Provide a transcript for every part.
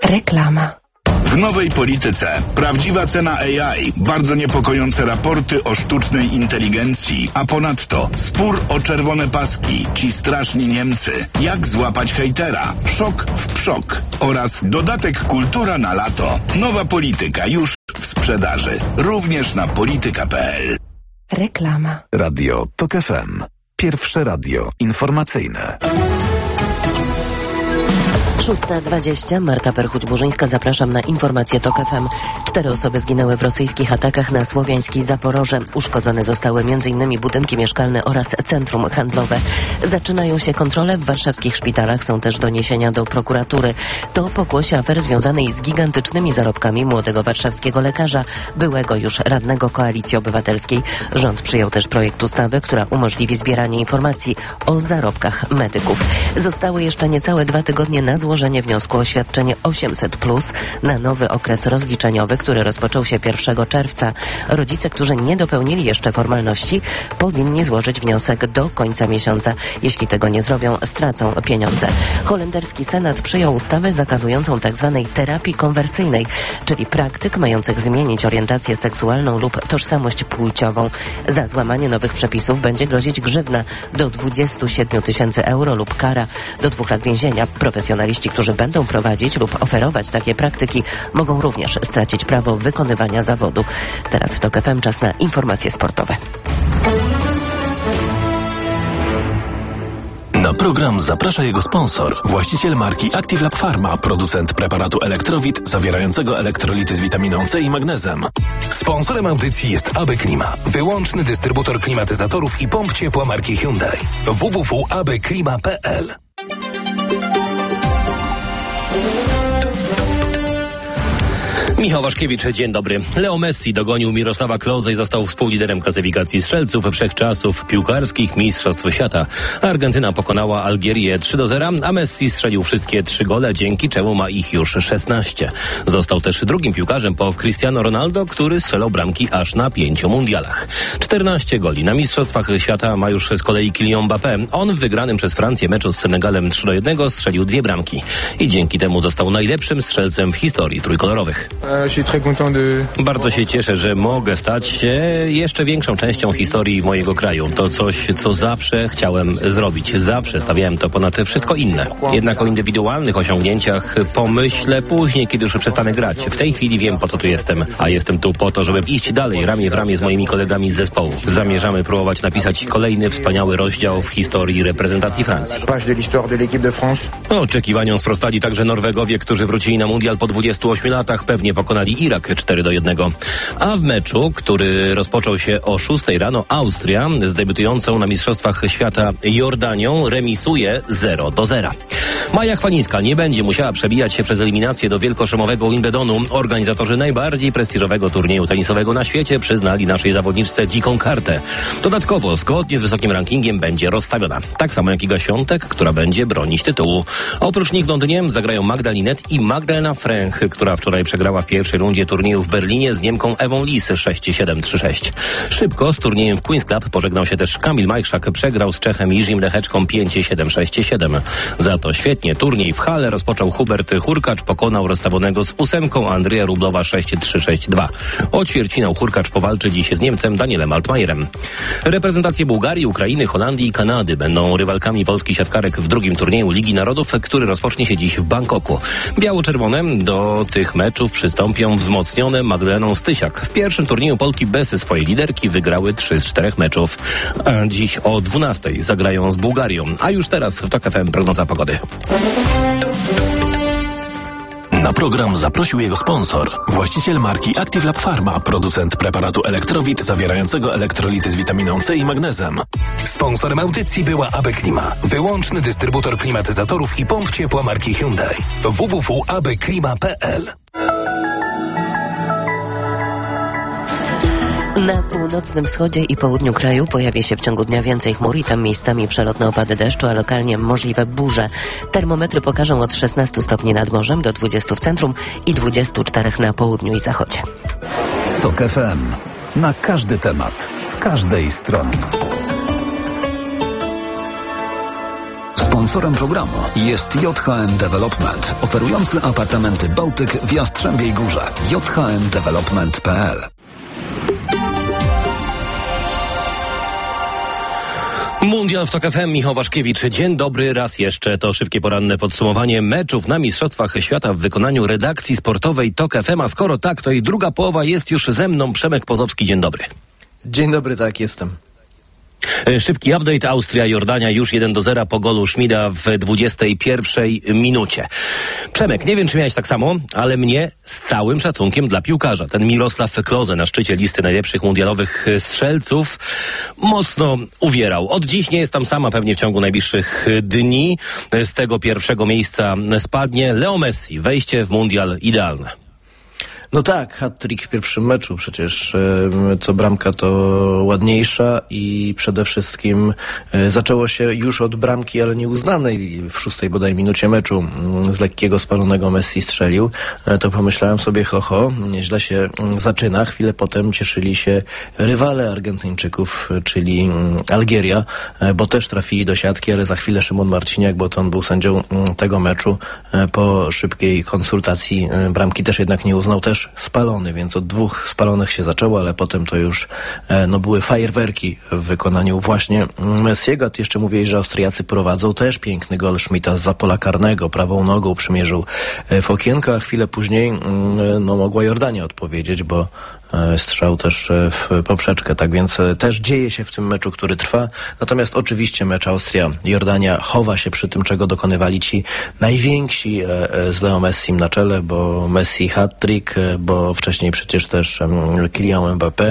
Reklama. W nowej polityce prawdziwa cena AI, bardzo niepokojące raporty o sztucznej inteligencji, a ponadto spór o czerwone paski, ci straszni Niemcy, jak złapać hejtera, szok w przok oraz dodatek kultura na lato. Nowa polityka już w sprzedaży, również na polityka.pl. Reklama. Radio TOK FM. Pierwsze radio informacyjne. 6:20. Marta Perchuć-Burzyńska. Zapraszam na informacje TOK FM. 4 osoby zginęły w rosyjskich atakach na Słowiańsk i Zaporoże. Uszkodzone zostały m.in. budynki mieszkalne oraz centrum handlowe. Zaczynają się kontrole w warszawskich szpitalach. Są też doniesienia do prokuratury. To pokłosie afery związanej z gigantycznymi zarobkami młodego warszawskiego lekarza, byłego już radnego Koalicji Obywatelskiej. Rząd przyjął też projekt ustawy, która umożliwi zbieranie informacji o zarobkach medyków. Zostały jeszcze niecałe 2 tygodnie na złożenie wniosku o świadczenie 800+ na nowy okres rozliczeniowy, który rozpoczął się 1 czerwca. Rodzice, którzy nie dopełnili jeszcze formalności, powinni złożyć wniosek do końca miesiąca. Jeśli tego nie zrobią, stracą pieniądze. Holenderski Senat przyjął ustawę zakazującą tzw. terapii konwersyjnej, czyli praktyk mających zmienić orientację seksualną lub tożsamość płciową. Za złamanie nowych przepisów będzie grozić grzywna do 27 000 euro lub kara do 2 lat więzienia. Profesjonaliści, którzy będą prowadzić lub oferować takie praktyki, mogą również stracić prawo wykonywania zawodu. Teraz w TOK FM czas na informacje sportowe. Na program zaprasza jego sponsor, właściciel marki Active Lab Pharma, producent preparatu Elektrowit zawierającego elektrolity z witaminą C i magnezem. Sponsorem audycji jest AB Klima, wyłączny dystrybutor klimatyzatorów i pomp ciepła marki Hyundai. www.abklima.pl. Michał Waszkiewicz, dzień dobry. Leo Messi dogonił Mirosława Klose i został współliderem klasyfikacji strzelców wszechczasów piłkarskich Mistrzostw Świata. Argentyna pokonała Algierię 3-0, a Messi strzelił wszystkie 3 gole, dzięki czemu ma ich już 16. Został też drugim piłkarzem po Cristiano Ronaldo, który strzelał bramki aż na 5 mundialach. 14 goli na Mistrzostwach Świata ma już z kolei Kylian Mbappé. On w wygranym przez Francję meczu z Senegalem 3-1 strzelił 2 bramki i dzięki temu został najlepszym strzelcem w historii trójkolorowych. Bardzo się cieszę, że mogę stać się jeszcze większą częścią historii mojego kraju. To coś, co zawsze chciałem zrobić. Zawsze stawiałem to ponad wszystko inne. Jednak o indywidualnych osiągnięciach pomyślę później, kiedy już przestanę grać. W tej chwili wiem, po co tu jestem. A jestem tu po to, żeby iść dalej, ramię w ramię z moimi kolegami z zespołu. Zamierzamy próbować napisać kolejny wspaniały rozdział w historii reprezentacji Francji. Oczekiwaniom sprostali także Norwegowie, którzy wrócili na mundial po 28 latach. Pewnie pokonali Irak 4-1. A w meczu, który rozpoczął się o 6 rano, Austria z debiutującą na Mistrzostwach Świata Jordanią remisuje 0-0. Maja Chwalińska nie będzie musiała przebijać się przez eliminację do wielkoszlemowego Wimbledonu. Organizatorzy najbardziej prestiżowego turnieju tenisowego na świecie przyznali naszej zawodniczce dziką kartę. Dodatkowo, zgodnie z wysokim rankingiem, będzie rozstawiona. Tak samo jak Iga Świątek, która będzie bronić tytułu. Oprócz nich w Londynie zagrają Magda Linette i Magdalena Fręch, która wczoraj przegrała w pierwszej rundzie turnieju w Berlinie z Niemką Ewą Lis 6-7, 3-6. Szybko z turniejem w Queen's Club pożegnał się też Kamil Majchrzak, przegrał z Czechem Jirzym Lecheczką 5-7, 6-7. Za to świetnie turniej w Halle rozpoczął Hubert Hurkacz, pokonał rozstawionego z 8 Andrzeja Rublowa 6-3, 6-2. O ćwierćfinał Hurkacz powalczy dziś z Niemcem Danielem Altmajerem. Reprezentacje Bułgarii, Ukrainy, Holandii i Kanady będą rywalkami polskich siatkarek w drugim turnieju Ligi Narodów, który rozpocznie się dziś w Bangkoku. Biało-czerwone do tych meczów przystąpią wzmocnione Magdaleną Stysiak. W pierwszym turnieju Polki bez swojej liderki wygrały 3 z 4 meczów. A dziś o 12 zagrają z Bułgarią. A już teraz w TOK FM prognoza pogody. Na program zaprosił jego sponsor, właściciel marki Active Lab Pharma, producent preparatu Elektrowit zawierającego elektrolity z witaminą C i magnezem. Sponsorem audycji była AB Klima, wyłączny dystrybutor klimatyzatorów i pomp ciepła marki Hyundai. www.abklima.pl. Na północnym wschodzie i południu kraju pojawi się w ciągu dnia więcej chmur i tam miejscami przelotne opady deszczu, a lokalnie możliwe burze. Termometry pokażą od 16 stopni nad morzem do 20 w centrum i 24 na południu i zachodzie. TOK FM. Na każdy temat, z każdej strony. Sponsorem programu jest JHM Development, oferujący apartamenty Bałtyk w Jastrzębiej Górze. jhmdevelopment.pl. Mundial w TOK FM, Michał Waszkiewicz. Dzień dobry raz jeszcze. To szybkie poranne podsumowanie meczów na Mistrzostwach Świata w wykonaniu redakcji sportowej TOK FM. A skoro tak, to i druga połowa jest już ze mną. Przemek Pozowski, dzień dobry. Dzień dobry, tak, jestem. Szybki update. Austria-Jordania już 1-0 po golu Schmida w 21 minucie. Przemek, nie wiem, czy miałeś tak samo, ale mnie z całym szacunkiem dla piłkarza. Ten Mirosław Klose na szczycie listy najlepszych mundialowych strzelców mocno uwierał. Od dziś nie jest tam sama, pewnie w ciągu najbliższych dni z tego pierwszego miejsca spadnie Leo Messi. Wejście w mundial idealne. No tak, hat-trick w pierwszym meczu, przecież co bramka to ładniejsza i przede wszystkim zaczęło się już od bramki, ale nieuznanej w 6 bodaj minucie meczu. Z lekkiego spalonego Messi strzelił. To pomyślałem sobie, nieźle się zaczyna. Chwilę potem cieszyli się rywale Argentyńczyków, czyli Algieria, bo też trafili do siatki, ale za chwilę Szymon Marciniak, bo to on był sędzią tego meczu, po szybkiej konsultacji bramki też jednak nie uznał, też spalony, więc od 2 spalonych się zaczęło, ale potem to już były fajerwerki w wykonaniu właśnie Messiego. Ty jeszcze mówiłeś, że Austriacy prowadzą, też piękny gol Schmidta zza pola karnego, prawą nogą przymierzył w okienko, a chwilę później mogła Jordania odpowiedzieć, bo strzał też w poprzeczkę, tak więc też dzieje się w tym meczu, który trwa. Natomiast oczywiście mecz Austria-Jordania chowa się przy tym, czego dokonywali ci najwięksi z Leo Messim na czele, bo Messi hat-trick, bo wcześniej przecież też Kylian Mbappé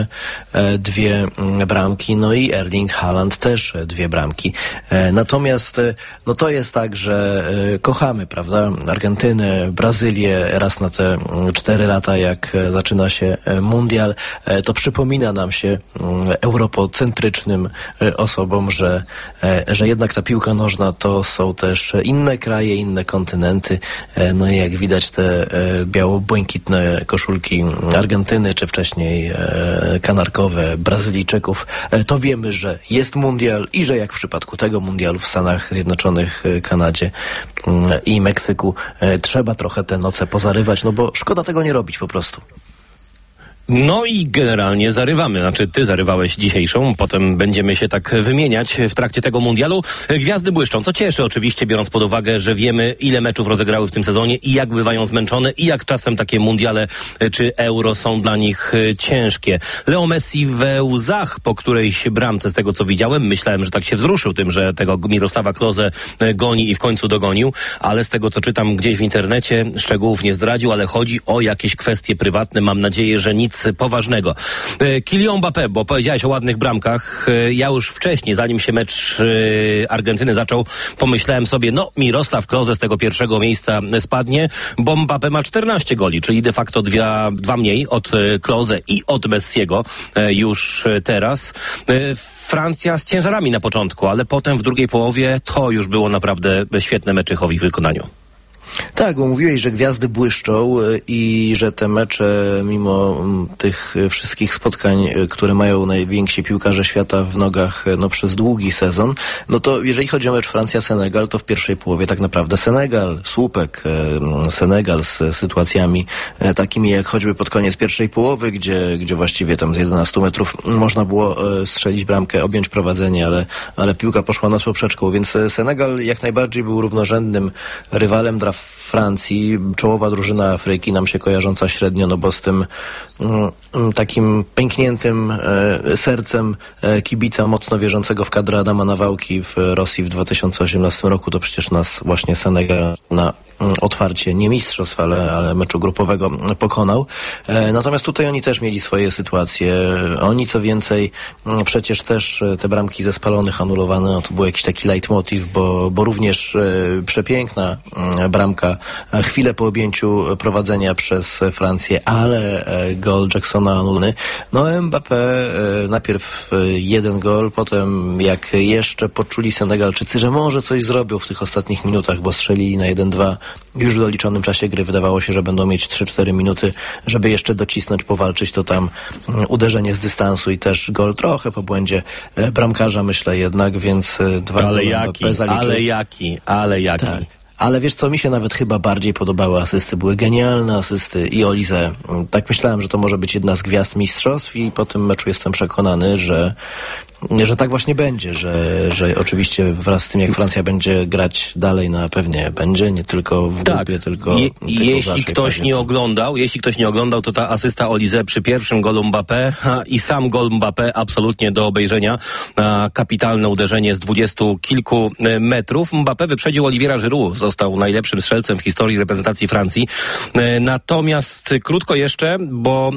2 bramki, no i Erling Haaland też 2 bramki. Natomiast to jest tak, że kochamy, prawda, Argentynę, Brazylię raz na te 4 lata, jak zaczyna się mundial, to przypomina nam się europocentrycznym osobom, że jednak ta piłka nożna to są też inne kraje, inne kontynenty. No i jak widać te biało-błękitne koszulki Argentyny, czy wcześniej kanarkowe Brazylijczyków, to wiemy, że jest mundial i że jak w przypadku tego mundialu w Stanach Zjednoczonych, Kanadzie i Meksyku trzeba trochę te noce pozarywać, no bo szkoda tego nie robić po prostu. No i generalnie zarywamy, znaczy ty zarywałeś dzisiejszą, potem będziemy się tak wymieniać w trakcie tego mundialu. Gwiazdy błyszczą, co cieszy oczywiście, biorąc pod uwagę, że wiemy, ile meczów rozegrały w tym sezonie i jak bywają zmęczone i jak czasem takie mundiale czy euro są dla nich ciężkie. Leo Messi we łzach po którejś bramce, z tego co widziałem, myślałem, że tak się wzruszył tym, że tego Mirosława Klose goni i w końcu dogonił, ale z tego co czytam gdzieś w internecie, szczegółów nie zdradził, ale chodzi o jakieś kwestie prywatne, mam nadzieję, że nic poważnego. Kylian Mbappé, bo powiedziałeś o ładnych bramkach. Ja już wcześniej, zanim się mecz Argentyny zaczął, pomyślałem sobie, Mirosław Klose z tego pierwszego miejsca spadnie, bo Mbappé ma 14 goli, czyli de facto 2 mniej od Klose i od Messiego już teraz. Francja z ciężarami na początku, ale potem w drugiej połowie to już było naprawdę świetne mecze w wykonaniu. Tak, bo mówiłeś, że gwiazdy błyszczą i że te mecze, mimo tych wszystkich spotkań, które mają najwięksi piłkarze świata w nogach przez długi sezon, no to jeżeli chodzi o mecz Francja-Senegal, to w pierwszej połowie tak naprawdę Senegal, słupek Senegal z sytuacjami takimi jak choćby pod koniec pierwszej połowy, gdzie właściwie tam z 11 metrów można było strzelić bramkę, objąć prowadzenie, ale piłka poszła nad poprzeczką, więc Senegal jak najbardziej był równorzędnym rywalem dla Francji, czołowa drużyna Afryki, nam się kojarząca średnio, bo z tym takim pękniętym sercem kibica mocno wierzącego w kadrę Adama Nawałki w Rosji w 2018 roku, to przecież nas właśnie Senegal na otwarcie, nie mistrzostw, ale meczu grupowego pokonał. Natomiast tutaj oni też mieli swoje sytuacje. Oni co więcej, przecież też te bramki ze spalonych anulowane, to był jakiś taki leitmotiv, bo również przepiękna bramka chwilę po objęciu prowadzenia przez Francję, ale gol Jacksona anulowany. Mbappé najpierw 1 gol, potem jak jeszcze poczuli Senegalczycy, że może coś zrobią w tych ostatnich minutach, bo strzelili na 1-2 już w doliczonym czasie gry wydawało się, że będą mieć 3-4 minuty, żeby jeszcze docisnąć, powalczyć, to tam uderzenie z dystansu i też gol trochę po błędzie bramkarza, myślę jednak, więc 2 gole Mbappé zaliczył. Ale jaki. Tak. Ale wiesz co, mi się nawet chyba bardziej podobały asysty. Były genialne asysty i Olise. Tak myślałem, że to może być jedna z gwiazd mistrzostw i po tym meczu jestem przekonany, że tak właśnie będzie, że oczywiście wraz z tym, jak Francja będzie grać dalej, pewnie będzie, nie tylko w grupie, tylko jeśli ktoś nie oglądał, to ta asysta Olise przy pierwszym golu Mbappé i sam gol Mbappé absolutnie do obejrzenia. Kapitalne uderzenie z 20 kilku metrów. Mbappé wyprzedził Oliviera Giroud, został najlepszym strzelcem w historii reprezentacji Francji. Natomiast krótko jeszcze, bo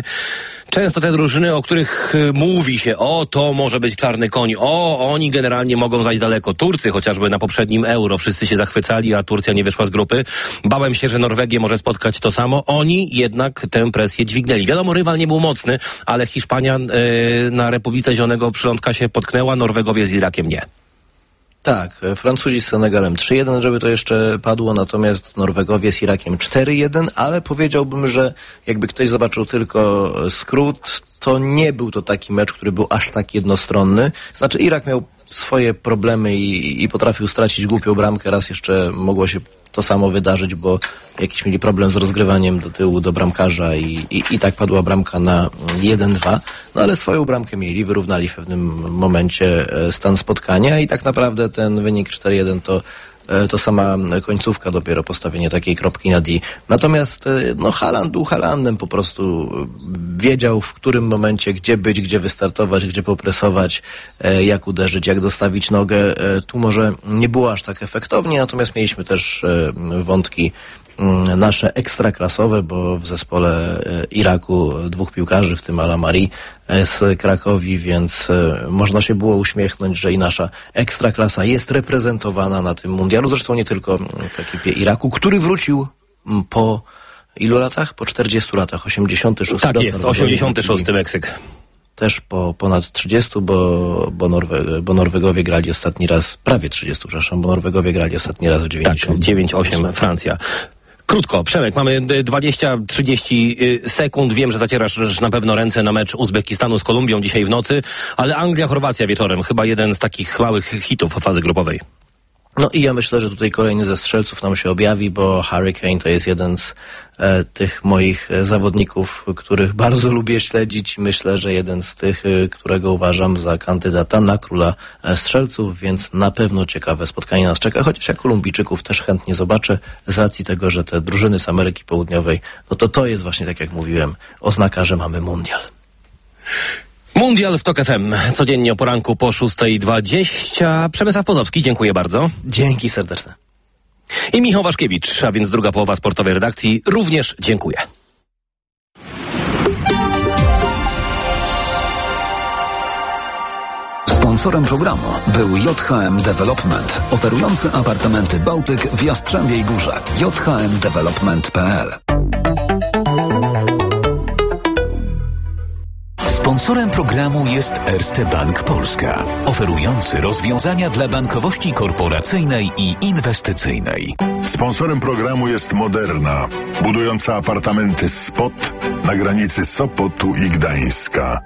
często te drużyny, o których mówi się, to może być czarny koń, oni generalnie mogą zajść daleko. Turcy chociażby na poprzednim Euro, wszyscy się zachwycali, a Turcja nie wyszła z grupy. Bałem się, że Norwegię może spotkać to samo. Oni jednak tę presję dźwignęli. Wiadomo, rywal nie był mocny, ale Hiszpania na Republice Zielonego Przylądka się potknęła, Norwegowie z Irakiem nie. Tak, Francuzi z Senegalem 3-1, żeby to jeszcze padło, natomiast Norwegowie z Irakiem 4-1, ale powiedziałbym, że jakby ktoś zobaczył tylko skrót, to nie był to taki mecz, który był aż tak jednostronny. Znaczy Irak miał swoje problemy i potrafił stracić głupią bramkę, raz jeszcze mogło się to samo wydarzyć, bo jakiś mieli problem z rozgrywaniem do tyłu, do bramkarza i tak padła bramka na 1-2, no ale swoją bramkę mieli, wyrównali w pewnym momencie stan spotkania i tak naprawdę ten wynik 4-1 to sama końcówka dopiero, postawienie takiej kropki na D. Natomiast Haaland był Haalandem, po prostu wiedział w którym momencie, gdzie być, gdzie wystartować, gdzie popresować, jak uderzyć, jak dostawić nogę. Tu może nie było aż tak efektownie, natomiast mieliśmy też wątki nasze ekstraklasowe, bo w zespole Iraku 2 piłkarzy, w tym Alamari z Krakowi, więc można się było uśmiechnąć, że i nasza ekstraklasa jest reprezentowana na tym mundialu. Zresztą nie tylko w ekipie Iraku, który wrócił po ilu latach? Po 40 latach, 86 rok. Tak jest, 86 Meksyk. Też po ponad 30, bo Norwegowie grali ostatni raz, prawie 30, przepraszam, bo Norwegowie grali ostatni raz w 90. Tak, 9-8 Francja. Krótko, Przemek, mamy 20-30 sekund. Wiem, że zacierasz na pewno ręce na mecz Uzbekistanu z Kolumbią dzisiaj w nocy, ale Anglia-Chorwacja wieczorem. Chyba jeden z takich małych hitów fazy grupowej. No i ja myślę, że tutaj kolejny ze strzelców nam się objawi, bo Harry Kane to jest jeden z tych moich zawodników, których bardzo lubię śledzić. Myślę, że jeden z tych, którego uważam za kandydata na króla strzelców, więc na pewno ciekawe spotkanie nas czeka, chociaż ja Kolumbijczyków też chętnie zobaczę z racji tego, że te drużyny z Ameryki Południowej, no to jest właśnie, tak jak mówiłem, oznaka, że mamy mundial. Mundial w TOK FM. Codziennie o poranku po 6:20. Przemysław Pozowski, dziękuję bardzo. Dzięki serdeczne. I Michał Waszkiewicz, a więc druga połowa sportowej redakcji, również dziękuję. Sponsorem programu był JHM Development, oferujący apartamenty Bałtyk w Jastrzębiej Górze. jhmdevelopment.pl. Sponsorem programu jest Erste Bank Polska, oferujący rozwiązania dla bankowości korporacyjnej i inwestycyjnej. Sponsorem programu jest Moderna, budująca apartamenty SPOT na granicy Sopotu i Gdańska.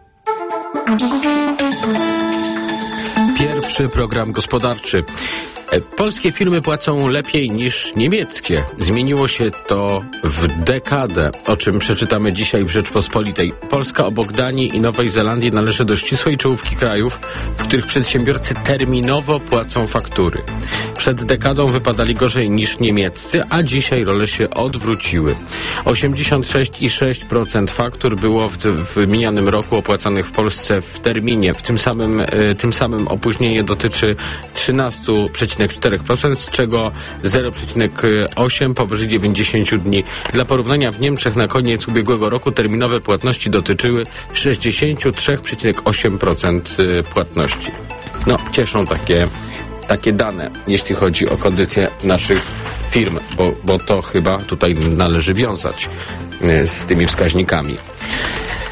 Pierwszy program gospodarczy. Polskie firmy płacą lepiej niż niemieckie. Zmieniło się to w dekadę, o czym przeczytamy dzisiaj w Rzeczpospolitej. Polska obok Danii i Nowej Zelandii należy do ścisłej czołówki krajów, w których przedsiębiorcy terminowo płacą faktury. Przed dekadą wypadali gorzej niż niemieccy, a dzisiaj role się odwróciły. 86,6% faktur było w minionym roku opłacanych w Polsce w terminie. Tym samym opóźnienie dotyczy 13,4%, z czego 0,8 powyżej 90 dni. Dla porównania w Niemczech na koniec ubiegłego roku terminowe płatności dotyczyły 63,8% płatności. No, cieszą takie dane, jeśli chodzi o kondycję naszych firm, bo to chyba tutaj należy wiązać z tymi wskaźnikami.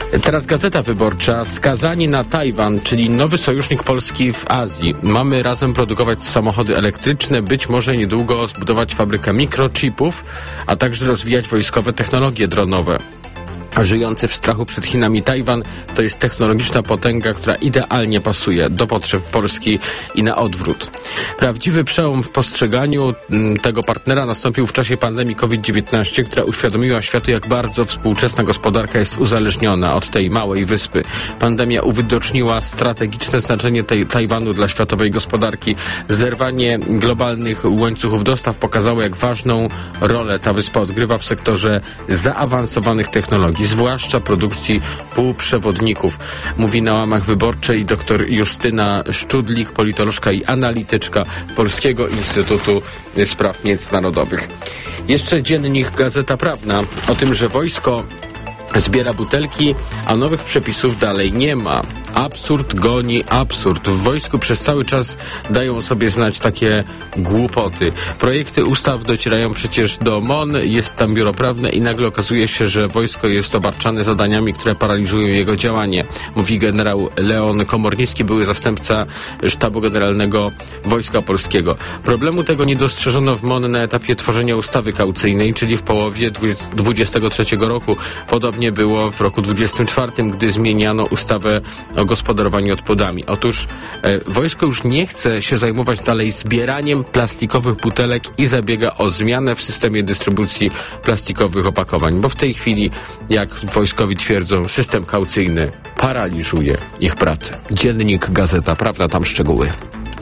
Teraz Gazeta Wyborcza. Skazani na Tajwan, czyli nowy sojusznik Polski w Azji. Mamy razem produkować samochody elektryczne, być może niedługo zbudować fabrykę mikrochipów, a także rozwijać wojskowe technologie dronowe. Żyjący w strachu przed Chinami Tajwan to jest technologiczna potęga, która idealnie pasuje do potrzeb Polski i na odwrót. Prawdziwy przełom w postrzeganiu tego partnera nastąpił w czasie pandemii COVID-19, która uświadomiła światu, jak bardzo współczesna gospodarka jest uzależniona od tej małej wyspy. Pandemia uwidoczniła strategiczne znaczenie Tajwanu dla światowej gospodarki. Zerwanie globalnych łańcuchów dostaw pokazało, jak ważną rolę ta wyspa odgrywa w sektorze zaawansowanych technologii, zwłaszcza produkcji półprzewodników. Mówi na łamach Wyborczej dr Justyna Szczudlik, politolożka i analityczka Polskiego Instytutu Spraw Międzynarodowych. Jeszcze dziennik Gazeta Prawna o tym, że wojsko zbiera butelki, a nowych przepisów dalej nie ma. Absurd goni absurd. W wojsku przez cały czas dają sobie znać takie głupoty. Projekty ustaw docierają przecież do MON, jest tam biuro prawne i nagle okazuje się, że wojsko jest obarczane zadaniami, które paraliżują jego działanie. Mówi generał Leon Komornicki, były zastępca Sztabu Generalnego Wojska Polskiego. Problemu tego nie dostrzeżono w MON na etapie tworzenia ustawy kaucyjnej, czyli w połowie 2023 roku. Podobnie było w roku 2024, gdy zmieniano ustawę o gospodarowaniu odpadami. Otóż wojsko już nie chce się zajmować dalej zbieraniem plastikowych butelek i zabiega o zmianę w systemie dystrybucji plastikowych opakowań, bo w tej chwili, jak wojskowi twierdzą, system kaucyjny paraliżuje ich pracę. Dziennik Gazeta Prawna, tam szczegóły.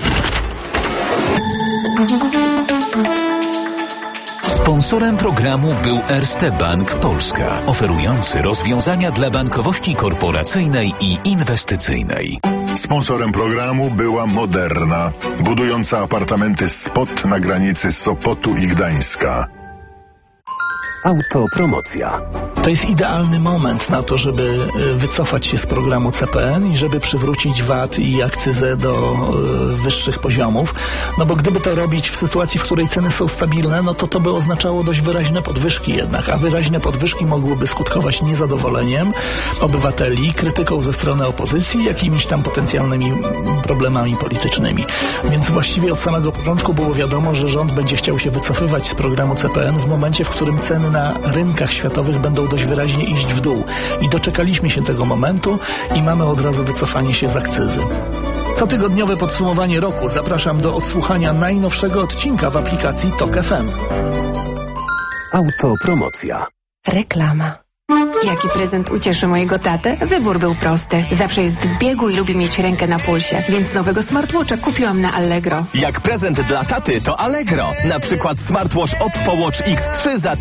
Sponsorem programu był Erste Bank Polska, oferujący rozwiązania dla bankowości korporacyjnej i inwestycyjnej. Sponsorem programu była Moderna, budująca apartamenty Spot na granicy Sopotu i Gdańska. Autopromocja. To jest idealny moment na to, żeby wycofać się z programu CPN i żeby przywrócić VAT i akcyzę do wyższych poziomów. No bo gdyby to robić w sytuacji, w której ceny są stabilne, no to by oznaczało dość wyraźne podwyżki jednak, a wyraźne podwyżki mogłyby skutkować niezadowoleniem obywateli, krytyką ze strony opozycji, jakimiś tam potencjalnymi problemami politycznymi. Więc właściwie od samego początku było wiadomo, że rząd będzie chciał się wycofywać z programu CPN w momencie, w którym ceny na rynkach światowych będą dość wyraźnie iść w dół. I doczekaliśmy się tego momentu i mamy od razu wycofanie się z akcyzy. Cotygodniowe podsumowanie roku. Zapraszam do odsłuchania najnowszego odcinka w aplikacji TOK FM. Autopromocja. Reklama. Jaki prezent ucieszy mojego tatę? Wybór był prosty. Zawsze jest w biegu i lubi mieć rękę na pulsie, więc nowego smartwatcha kupiłam na Allegro. Jak prezent dla taty to Allegro. Na przykład smartwatch Oppo Watch X3 za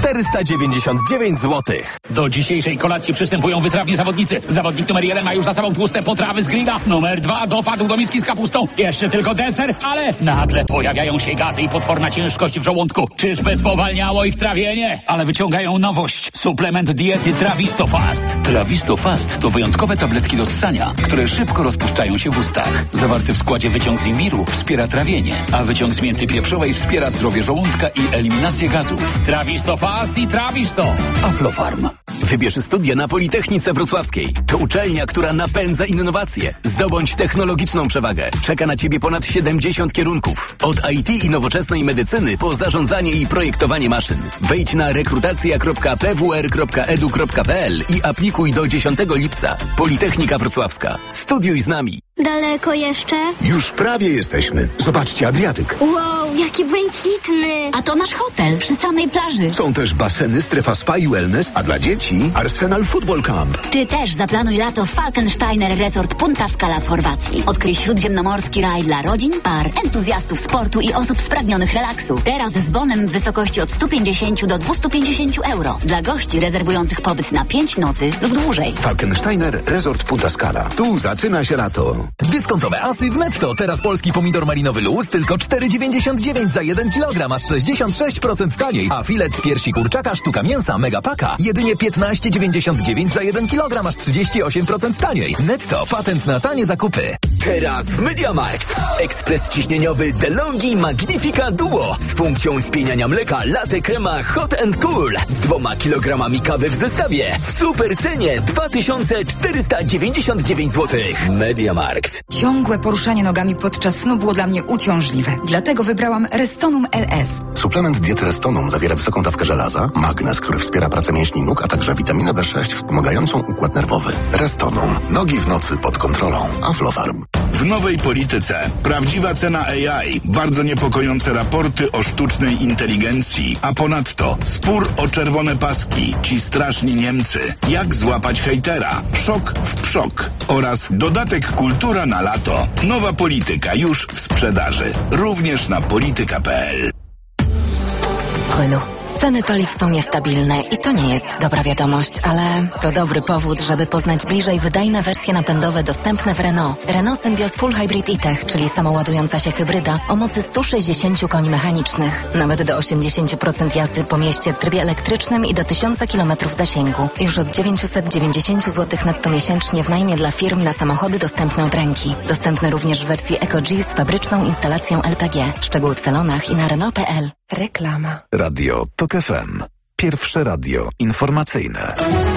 1499 zł. Do dzisiejszej kolacji przystępują wytrawni zawodnicy. Zawodnik numer 1 ma już za sobą tłuste potrawy z grilla. Numer 2 dopadł do miski z kapustą. Jeszcze tylko deser, ale nagle pojawiają się gazy i potworna ciężkość w żołądku. Czyżby spowalniało ich trawienie? Ale wyciągają nowość. Suplement diety Trawisto Fast. Trawisto Fast to wyjątkowe tabletki do ssania, które szybko rozpuszczają się w ustach. Zawarty w składzie wyciąg z imbiru wspiera trawienie, a wyciąg z mięty pieprzowej wspiera zdrowie żołądka i eliminację gazów. Trawisto Fast i Trawisto. Aflofarm. Wybierz studia na Politechnice Wrocławskiej. To uczelnia, która napędza innowacje. Zdobądź technologiczną przewagę. Czeka na Ciebie ponad 70 kierunków. Od IT i nowoczesnej medycyny po zarządzanie i projektowanie maszyn. Wejdź na rekrutacja.pwr.edu.pl i aplikuj do 10 lipca. Politechnika Wrocławska. Studiuj z nami. Daleko jeszcze? Już prawie jesteśmy. Zobaczcie Adriatyk. Wow, jaki błękitny. A to nasz hotel przy samej plaży. Są też baseny, strefa spa i wellness, a dla dzieci Arsenal Football Camp. Ty też zaplanuj lato w Falkensteiner Resort Punta Scala w Chorwacji. Odkryj śródziemnomorski raj dla rodzin, par, entuzjastów sportu i osób spragnionych relaksu. Teraz z bonem w wysokości od 150 do 250 euro. Dla gości rezerwujących pobyt na 5 nocy lub dłużej. Falkensteiner Resort Punta Scala. Tu zaczyna się lato. Dyskontowe asy w Netto. Teraz polski pomidor malinowy Luz tylko 4,99 za 1 kg, aż 66% taniej. A filet z piersi kurczaka sztuka mięsa Megapaka jedynie 15,99 za 1 kg, aż 38% taniej. Netto. Patent na tanie zakupy. Teraz w MediaMarkt. Ekspres ciśnieniowy DeLonghi Magnifica Duo z funkcją spieniania mleka latte crema hot and cool z 2 kilogramami kawy w zestawie w super cenie 2499 zł. MediaMarkt. Ciągłe poruszanie nogami podczas snu było dla mnie uciążliwe. Dlatego wybrałam Restonum LS. Suplement diety Restonum zawiera wysoką dawkę żelaza, magnez, który wspiera pracę mięśni nóg, a także witaminę B6 wspomagającą układ nerwowy. Restonum. Nogi w nocy pod kontrolą. Aflofarm. W nowej polityce prawdziwa cena AI, bardzo niepokojące raporty o sztucznej inteligencji, a ponadto spór o czerwone paski, ci straszni Niemcy, jak złapać hejtera, szok w przok oraz dodatek kultura na lato. Nowa polityka już w sprzedaży, również na polityka.pl. Renault. Ceny paliw są niestabilne i to nie jest dobra wiadomość, ale to dobry powód, żeby poznać bliżej wydajne wersje napędowe dostępne w Renault. Renault Symbioz Full Hybrid e-Tech, czyli samoładująca się hybryda o mocy 160 koni mechanicznych. Nawet do 80% jazdy po mieście w trybie elektrycznym i do 1000 km zasięgu. Już od 990 zł netto miesięcznie w najmie dla firm na samochody dostępne od ręki. Dostępne również w wersji Eco-G z fabryczną instalacją LPG. Szczegóły w salonach i na Renault.pl. Reklama. Radio TOK FM. Pierwsze radio informacyjne.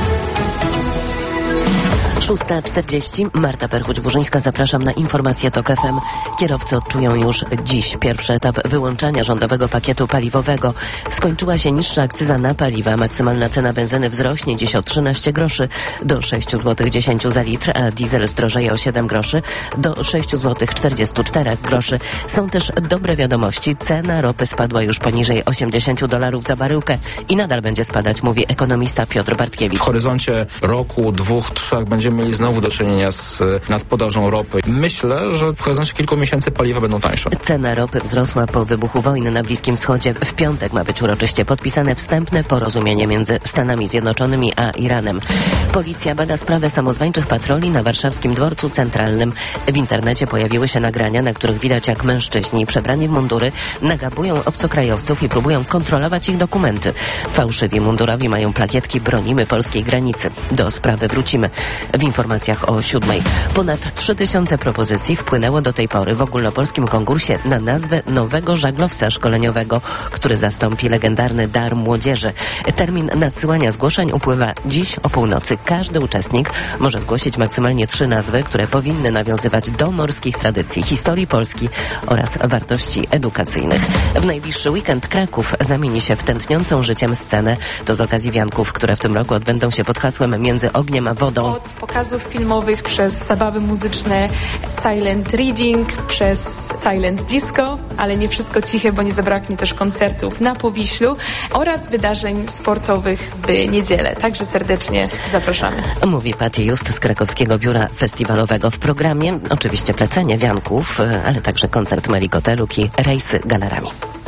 6:40. Marta Perchuć-Burzyńska, zapraszam na informację TOK FM. Kierowcy odczują już dziś pierwszy etap wyłączania rządowego pakietu paliwowego. Skończyła się niższa akcyza na paliwa. Maksymalna cena benzyny wzrośnie dziś o 13 groszy do 6,10 zł za litr, a diesel zdrożeje o 7 groszy do 6,44 zł. Są też dobre wiadomości. Cena ropy spadła już poniżej $80 za baryłkę i nadal będzie spadać, mówi ekonomista Piotr Bartkiewicz. W horyzoncie roku, 2-3 będziemy mieli znowu do czynienia z nadpodażą ropy. Myślę, że w horyzoncie kilku miesięcy paliwa będą tańsze. Cena ropy wzrosła po wybuchu wojny na Bliskim Wschodzie. W piątek ma być uroczyście podpisane wstępne porozumienie między Stanami Zjednoczonymi a Iranem. Policja bada sprawę samozwańczych patroli na warszawskim dworcu centralnym. W internecie pojawiły się nagrania, na których widać, jak mężczyźni przebrani w mundury nagabują obcokrajowców i próbują kontrolować ich dokumenty. Fałszywi mundurowi mają plakietki "Bronimy polskiej granicy". Do sprawy wrócimy w informacjach o 7:00. Ponad 3000 propozycji wpłynęło do tej pory w ogólnopolskim konkursie na nazwę nowego żaglowca szkoleniowego, który zastąpi legendarny Dar Młodzieży. Termin nadsyłania zgłoszeń upływa dziś o północy. Każdy uczestnik może zgłosić maksymalnie 3 nazwy, które powinny nawiązywać do morskich tradycji, historii Polski oraz wartości edukacyjnych. W najbliższy weekend Kraków zamieni się w tętniącą życiem scenę. To z okazji wianków, które w tym roku odbędą się pod hasłem Między ogniem a wodą. Od pokazów filmowych, przez zabawy muzyczne, silent reading, przez silent disco, ale nie wszystko ciche, bo nie zabraknie też koncertów na Powiślu oraz wydarzeń sportowych w niedzielę. Także serdecznie zapraszamy. Mówi Patty Just z krakowskiego biura festiwalowego. W programie oczywiście plecenie wianków, ale także koncert Melikoteluk i rejsy galerami.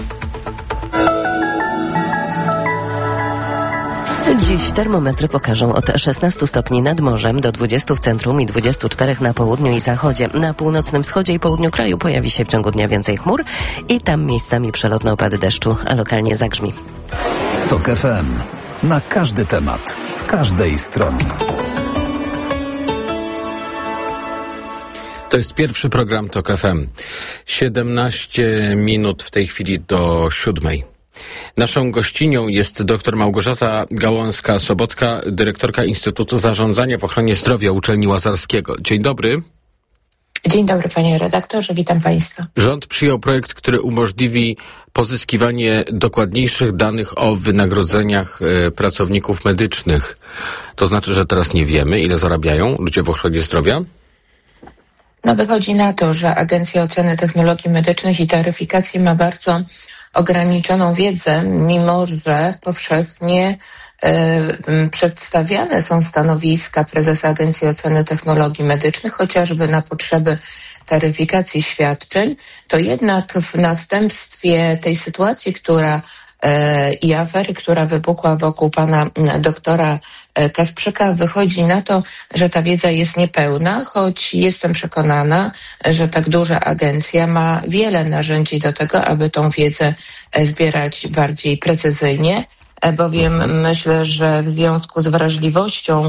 Dziś termometry pokażą od 16 stopni nad morzem do 20 w centrum i 24 na południu i zachodzie. Na północnym wschodzie i południu kraju pojawi się w ciągu dnia więcej chmur i tam miejscami przelotne opady deszczu, a lokalnie zagrzmi. TOK FM. Na każdy temat, z każdej strony. To jest pierwszy program TOK FM. 17 minut w tej chwili do 7:00. Naszą gościnią jest dr Małgorzata Gałązka-Sobotka, dyrektorka Instytutu Zarządzania w Ochronie Zdrowia Uczelni Łazarskiego. Dzień dobry. Dzień dobry, panie redaktorze, witam państwa. Rząd przyjął projekt, który umożliwi pozyskiwanie dokładniejszych danych o wynagrodzeniach pracowników medycznych. To znaczy, że teraz nie wiemy, ile zarabiają ludzie w ochronie zdrowia? No, wychodzi na to, że Agencja Oceny Technologii Medycznych i Taryfikacji ma bardzo ograniczoną wiedzę, mimo że powszechnie przedstawiane są stanowiska prezesa Agencji Oceny Technologii Medycznych, chociażby na potrzeby taryfikacji świadczeń, to jednak w następstwie tej sytuacji, i afery, która wybuchła wokół pana doktora Kasprzyka, wychodzi na to, że ta wiedza jest niepełna, choć jestem przekonana, że tak duża agencja ma wiele narzędzi do tego, aby tą wiedzę zbierać bardziej precyzyjnie, bowiem myślę, że w związku z wrażliwością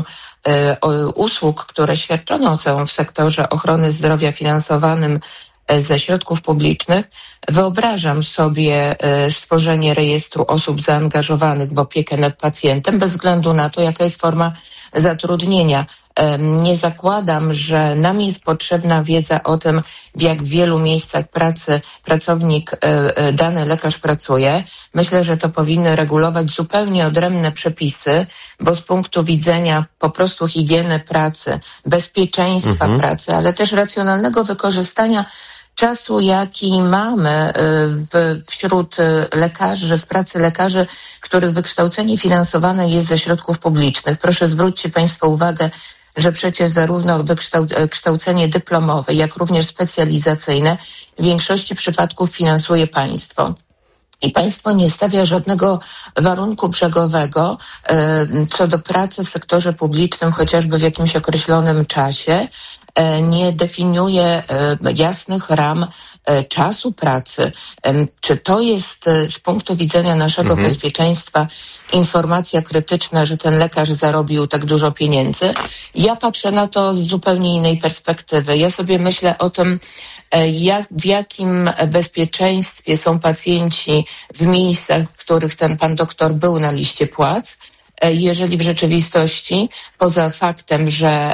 usług, które świadczono są w sektorze ochrony zdrowia finansowanym ze środków publicznych, wyobrażam sobie stworzenie rejestru osób zaangażowanych w opiekę nad pacjentem bez względu na to, jaka jest forma zatrudnienia. Nie zakładam, że nam jest potrzebna wiedza o tym, w jak wielu miejscach pracy pracownik, dany lekarz pracuje. Myślę, że to powinny regulować zupełnie odrębne przepisy, bo z punktu widzenia po prostu higieny pracy, bezpieczeństwa pracy, ale też racjonalnego wykorzystania czasu, jaki mamy wśród lekarzy, w pracy lekarzy, których wykształcenie finansowane jest ze środków publicznych. Proszę zwróćcie Państwo uwagę, że przecież zarówno kształcenie dyplomowe, jak również specjalizacyjne w większości przypadków finansuje państwo. I państwo nie stawia żadnego warunku brzegowego co do pracy w sektorze publicznym, chociażby w jakimś określonym czasie, nie definiuje jasnych ram czasu pracy. Czy to jest z punktu widzenia naszego bezpieczeństwa informacja krytyczna, że ten lekarz zarobił tak dużo pieniędzy? Ja patrzę na to z zupełnie innej perspektywy. Ja sobie myślę o tym, w jakim bezpieczeństwie są pacjenci w miejscach, w których ten pan doktor był na liście płac, jeżeli w rzeczywistości, poza faktem, że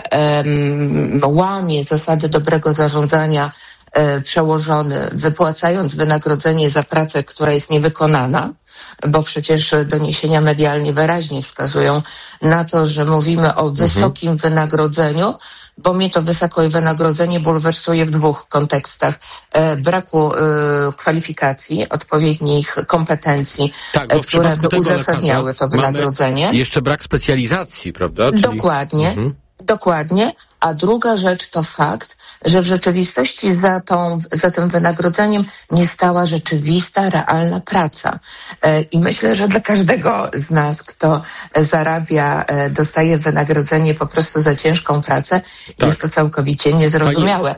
łamie zasady dobrego zarządzania przełożony, wypłacając wynagrodzenie za pracę, która jest niewykonana, bo przecież doniesienia medialnie wyraźnie wskazują na to, że mówimy o wysokim wynagrodzeniu, bo mnie to wysokie wynagrodzenie bulwersuje w dwóch kontekstach. Braku kwalifikacji, odpowiednich kompetencji, które by uzasadniały to wynagrodzenie. Jeszcze brak specjalizacji, prawda? Czyli... Dokładnie. A druga rzecz to fakt, że w rzeczywistości za tym wynagrodzeniem nie stała rzeczywista, realna praca. I myślę, że dla każdego z nas, kto zarabia, dostaje wynagrodzenie po prostu za ciężką pracę, jest to całkowicie niezrozumiałe.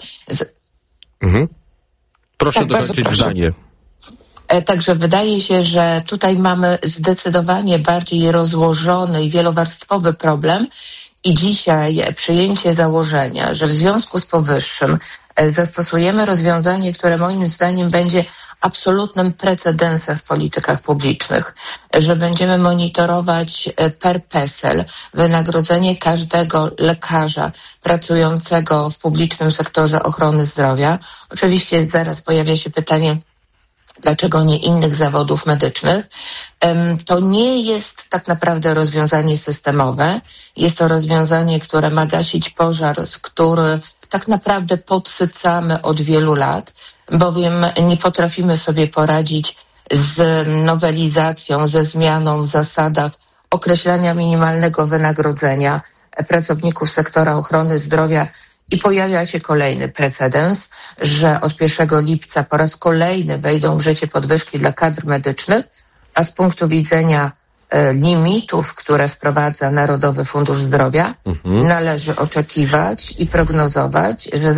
Proszę dokończyć zdanie. Także wydaje się, że tutaj mamy zdecydowanie bardziej rozłożony i wielowarstwowy problem. I dzisiaj przyjęcie założenia, że w związku z powyższym zastosujemy rozwiązanie, które moim zdaniem będzie absolutnym precedensem w politykach publicznych, że będziemy monitorować per PESEL wynagrodzenie każdego lekarza pracującego w publicznym sektorze ochrony zdrowia. Oczywiście zaraz pojawia się pytanie, dlaczego nie innych zawodów medycznych. To nie jest tak naprawdę rozwiązanie systemowe. Jest to rozwiązanie, które ma gasić pożar, który tak naprawdę podsycamy od wielu lat, bowiem nie potrafimy sobie poradzić z nowelizacją, ze zmianą w zasadach określania minimalnego wynagrodzenia pracowników sektora ochrony zdrowia. I pojawia się kolejny precedens, że od 1 lipca po raz kolejny wejdą w życie podwyżki dla kadr medycznych, a z punktu widzenia limitów, które wprowadza Narodowy Fundusz Zdrowia, należy oczekiwać i prognozować, że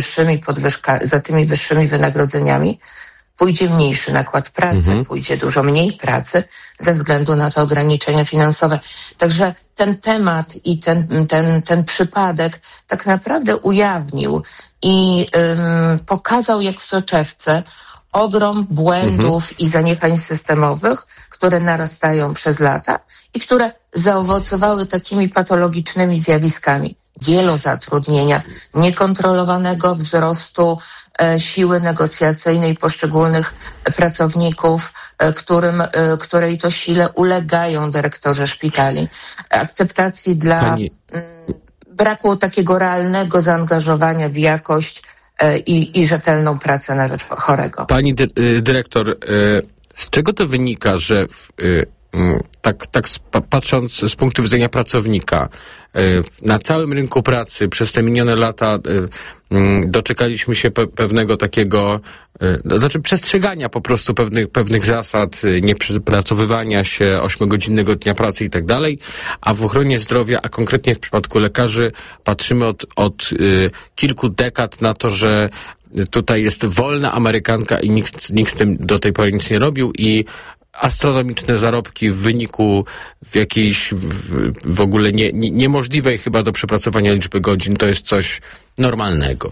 za tymi wyższymi wynagrodzeniami pójdzie mniejszy nakład pracy, pójdzie dużo mniej pracy ze względu na te ograniczenia finansowe. Także ten temat i ten przypadek tak naprawdę ujawnił i pokazał jak w soczewce ogrom błędów i zaniechań systemowych, które narastają przez lata i które zaowocowały takimi patologicznymi zjawiskami wielozatrudnienia, niekontrolowanego wzrostu siły negocjacyjnej poszczególnych pracowników, której to sile ulegają dyrektorzy szpitali. Akceptacji dla braku takiego realnego zaangażowania w jakość i rzetelną pracę na rzecz chorego. Pani dyrektor, z czego to wynika, że patrząc z punktu widzenia pracownika, na całym rynku pracy przez te minione lata doczekaliśmy się pewnego takiego, przestrzegania po prostu pewnych zasad, nieprzepracowywania się, 8-godzinnego dnia pracy i tak dalej, a w ochronie zdrowia, a konkretnie w przypadku lekarzy, patrzymy od kilku dekad na to, że tutaj jest wolna amerykanka i nikt z tym do tej pory nic nie robił i astronomiczne zarobki w wyniku jakiejś w ogóle niemożliwej chyba do przepracowania liczby godzin. To jest coś normalnego.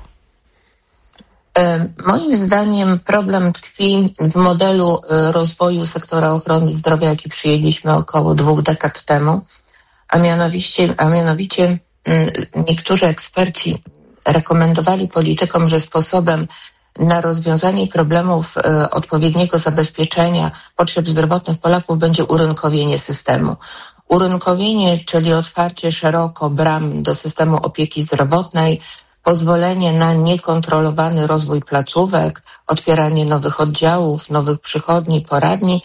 Moim zdaniem problem tkwi w modelu rozwoju sektora ochrony zdrowia, jaki przyjęliśmy około 2 dekad temu, a mianowicie niektórzy eksperci rekomendowali politykom, że sposobem na rozwiązanie problemów odpowiedniego zabezpieczenia potrzeb zdrowotnych Polaków będzie urynkowienie systemu. Urynkowienie, czyli otwarcie szeroko bram do systemu opieki zdrowotnej, pozwolenie na niekontrolowany rozwój placówek, otwieranie nowych oddziałów, nowych przychodni, poradni,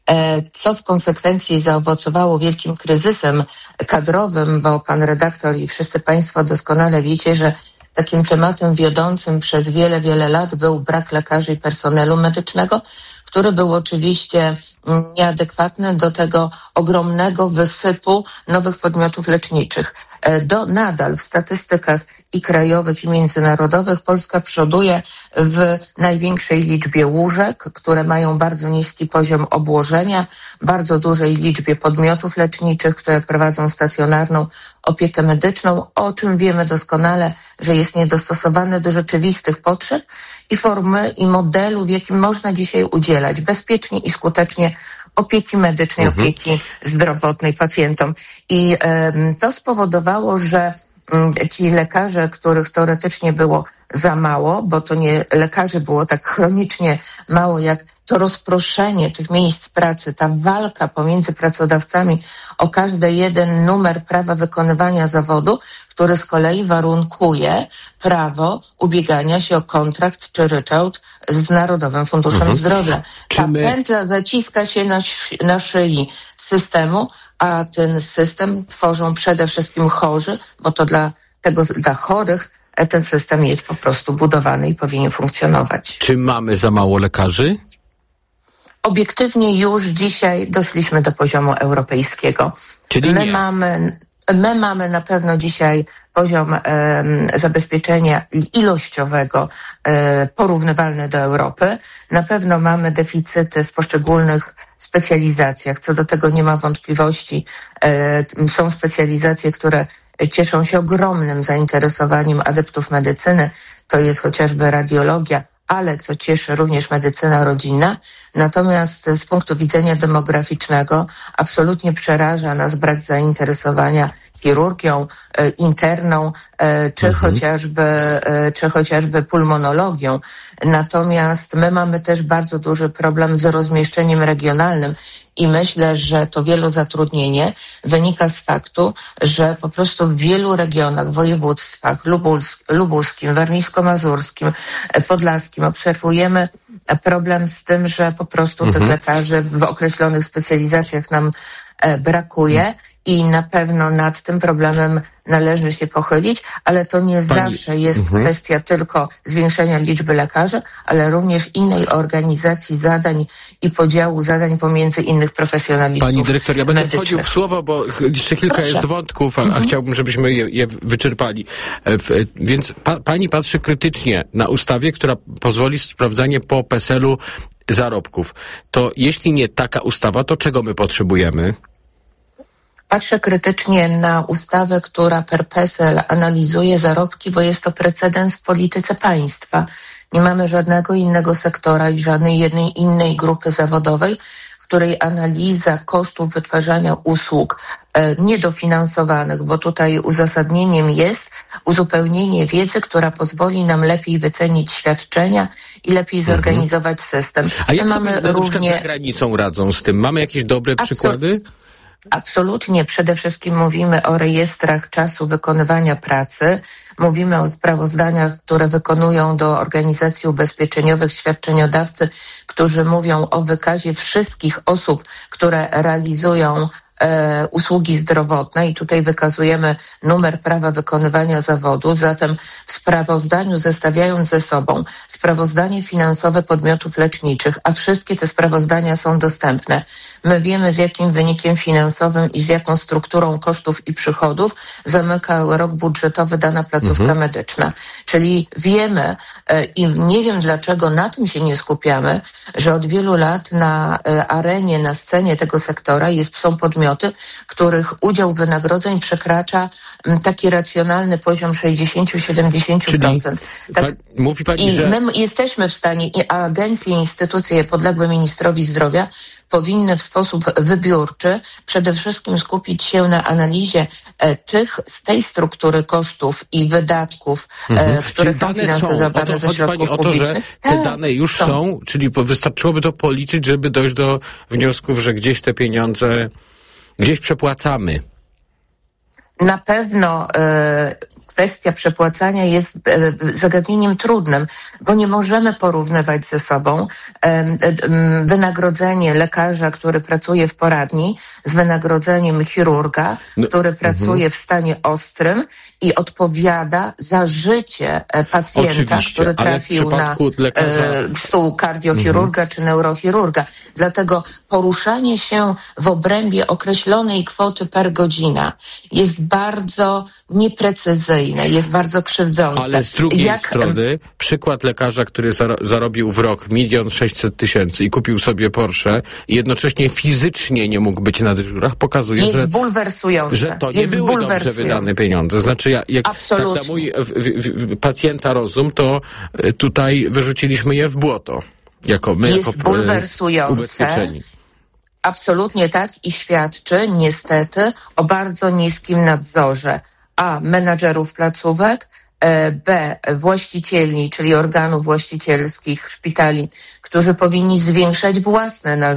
co w konsekwencji zaowocowało wielkim kryzysem kadrowym, bo pan redaktor i wszyscy państwo doskonale wiecie, że takim tematem wiodącym przez wiele, wiele lat był brak lekarzy i personelu medycznego, który był oczywiście nieadekwatny do tego ogromnego wysypu nowych podmiotów leczniczych. Nadal w statystykach i krajowych, i międzynarodowych Polska przoduje w największej liczbie łóżek, które mają bardzo niski poziom obłożenia, bardzo dużej liczbie podmiotów leczniczych, które prowadzą stacjonarną opiekę medyczną, o czym wiemy doskonale, że jest niedostosowane do rzeczywistych potrzeb i formy i modelu, w jakim można dzisiaj udzielać bezpiecznie i skutecznie opieki medycznej, opieki zdrowotnej pacjentom. I to spowodowało, że ci lekarze, których teoretycznie było za mało, bo to nie lekarzy było tak chronicznie mało, jak to rozproszenie tych miejsc pracy, ta walka pomiędzy pracodawcami o każdy jeden numer prawa wykonywania zawodu, który z kolei warunkuje prawo ubiegania się o kontrakt czy ryczałt z Narodowym Funduszem Zdrowia. Ta pętla zaciska się na szyi systemu, a ten system tworzą przede wszystkim chorzy, bo to dla chorych ten system jest po prostu budowany i powinien funkcjonować. Czy mamy za mało lekarzy? Obiektywnie już dzisiaj doszliśmy do poziomu europejskiego. Czyli My mamy na pewno dzisiaj poziom zabezpieczenia ilościowego porównywalny do Europy. Na pewno mamy deficyty w poszczególnych specjalizacjach. Co do tego nie ma wątpliwości. Są specjalizacje, które cieszą się ogromnym zainteresowaniem adeptów medycyny. To jest chociażby radiologia, ale co cieszy również medycyna rodzinna. Natomiast z punktu widzenia demograficznego absolutnie przeraża nas brak zainteresowania chirurgią interną, czy chociażby pulmonologią. Natomiast my mamy też bardzo duży problem z rozmieszczeniem regionalnym i myślę, że to wielozatrudnienie wynika z faktu, że po prostu w wielu regionach, województwach lubuskim, warmińsko-mazurskim, podlaskim obserwujemy problem z tym, że po prostu tych lekarzy w określonych specjalizacjach nam brakuje. I na pewno nad tym problemem należy się pochylić, ale to nie zawsze jest kwestia tylko zwiększenia liczby lekarzy, ale również innej organizacji zadań i podziału zadań pomiędzy innych profesjonalistów. Pani dyrektor, ja będę medycznych. wchodził w słowo, bo jeszcze kilka jest wątków, a chciałbym, żebyśmy je wyczerpali. Więc pani patrzy krytycznie na ustawę, która pozwoli sprawdzanie po PESEL-u zarobków. To jeśli nie taka ustawa, to czego my potrzebujemy? Patrzę krytycznie na ustawę, która per PESEL analizuje zarobki, bo jest to precedens w polityce państwa. Nie mamy żadnego innego sektora i żadnej jednej innej grupy zawodowej, w której analiza kosztów wytwarzania usług niedofinansowanych, bo tutaj uzasadnieniem jest uzupełnienie wiedzy, która pozwoli nam lepiej wycenić świadczenia i lepiej zorganizować system. A jak sobie na przykład za granicą radzą z tym? Mamy jakieś dobre przykłady? Absolutnie. Przede wszystkim mówimy o rejestrach czasu wykonywania pracy. Mówimy o sprawozdaniach, które wykonują do organizacji ubezpieczeniowych świadczeniodawcy, którzy mówią o wykazie wszystkich osób, które realizują usługi zdrowotne i tutaj wykazujemy numer prawa wykonywania zawodu, zatem w sprawozdaniu zestawiając ze sobą sprawozdanie finansowe podmiotów leczniczych, a wszystkie te sprawozdania są dostępne. My wiemy, z jakim wynikiem finansowym i z jaką strukturą kosztów i przychodów zamyka rok budżetowy dana placówka medyczna. Czyli wiemy i nie wiem dlaczego na tym się nie skupiamy, że od wielu lat na arenie, na scenie tego sektora są podmioty, których udział wynagrodzeń przekracza taki racjonalny poziom 60-70%. Mówi pani, I że... my jesteśmy w stanie, i agencje, instytucje podległe ministrowi zdrowia powinny w sposób wybiórczy przede wszystkim skupić się na analizie z tej struktury kosztów i wydatków, które są finansowane ze środków publicznych. Chodzi pani o to, że te dane już są, czyli wystarczyłoby to policzyć, żeby dojść do wniosków, że gdzieś te pieniądze gdzieś przepłacamy. Na pewno kwestia przepłacania jest zagadnieniem trudnym, bo nie możemy porównywać ze sobą wynagrodzenie lekarza, który pracuje w poradni, z wynagrodzeniem chirurga, który pracuje w stanie ostrym i odpowiada za życie pacjenta, który trafił na stół kardiochirurga czy neurochirurga. Dlatego poruszanie się w obrębie określonej kwoty per godzina jest bardzo nieprecyzyjne, jest bardzo krzywdzące. Ale z drugiej strony przykład lekarza, który zarobił w rok 1 600 000 i kupił sobie Porsche i jednocześnie fizycznie nie mógł być na dyżurach, pokazuje, jest że bulwersujące. Że to nie były dobrze wydane pieniądze. Znaczy, jak tak na mój pacjenta rozum, to tutaj wyrzuciliśmy je w błoto. Jako ubezpieczeni. Absolutnie tak i świadczy niestety o bardzo niskim nadzorze A. menadżerów placówek, B. właścicieli, czyli organów właścicielskich szpitali, którzy powinni zwiększać własne